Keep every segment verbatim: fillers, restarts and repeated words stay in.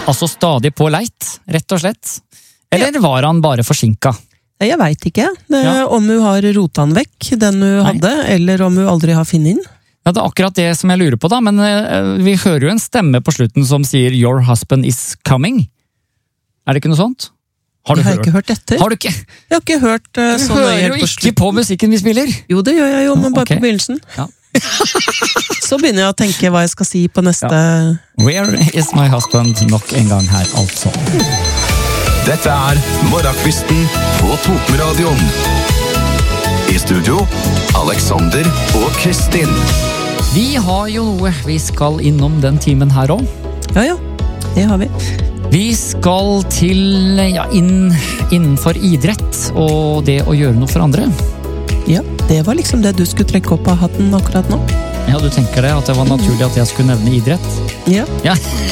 Altså stadig på leit, rett og slett. Eller ja. Var han bare forsinka? Jeg vet ikke. Det, Ja. Om hun har rota den vekk, den hun Nei. hadde, eller om hun aldri har funnet inn. Ja, det er akkurat det som jeg lurer på da, men uh, vi hører jo en stemme på slutten som sier «Your husband is coming». Er det ikke noe sånt? Har du Jeg har hørt? ikke hørt etter. Har du ikke? Jeg har ikke hørt uh, Du sånn nøye hører helt jo på ikke slutt. på musikken vi spiller. Jo, det gjør jeg jo, men bare Ok. på begynnelsen. Ja. Så begynner jeg å tenke hva jeg skal si på neste... Where is my husband? Nok en gang her, altså. Dette er Morgenkvisten på Totenradioen. I studio, Alexander og Kristin. Vi har jo noe vi skal innom den timen her også. Ja, ja, det har vi. Vi skal til, ja, inn, innenfor idrett og det å gjøre noe for andre. Ja, det var liksom det du skulle trekke opp av hatten akkurat nå. Ja, du tenker det, at det var naturlig at jeg skulle nevne idrett? Ja, Ja.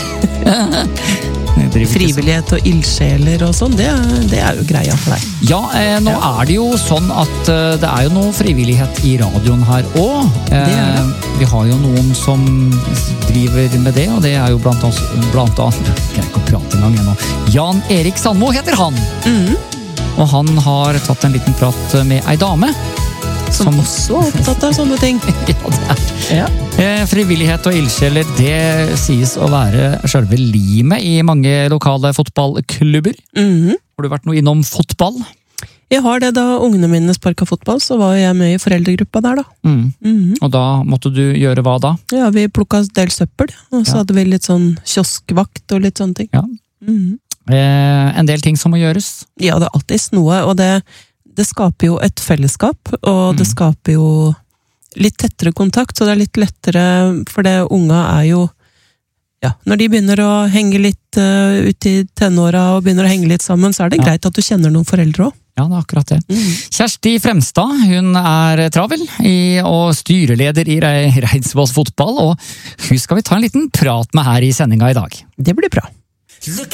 Jeg driver ikke frivillighet og ildsjeler og sånn, det, er- det er jo greia for deg. sånn. Ja, eh, nå er det jo sånn at eh, det er jo noe frivillighet i radioen her også. Eh, Det er det. Vi har jo noen som driver med det, og det er jo blant annet, blant annet jeg greier ikke å prate engang ennå. Jan Erik Sandmo heter han. Mhm. Og han har tatt en liten prat med ei dame. Som også er opptatt av sånne ting. Ja, det er. Ja. Eh, Frivillighet og ildsjeler, det sies å være selve limet i mange lokale fotballklubber. Mhm. Har du vært noe innom fotball? Jeg har det da ungene mine sparket fotball, så var jeg med i foreldregruppa der da. Mm. Mhm. Og da måtte du gjøre hva da? Ja, vi plukket del søppel, og så Ja. hadde vi litt sånn kioskvakt og litt sånne ting. Ja. Mhm. Eh, en del ting som må gjøres. Ja, det er alltid noe, og det, det skaper jo et fellesskap, og det Mm. skaper jo litt tettere kontakt, så det er litt lettere, for det unga er jo, ja, når de begynner å henge litt uh, ut i tenåra og begynner å henge litt sammen, så er det Ja. greit at du kjenner noen foreldre også. Ja, det er akkurat det. Kjersti Fremstad, hun er travel i, og styreleder i Re- Reidsvolls fotball, og hun skal vi ta en liten prat med her i sendinga i dag. Det blir bra. Look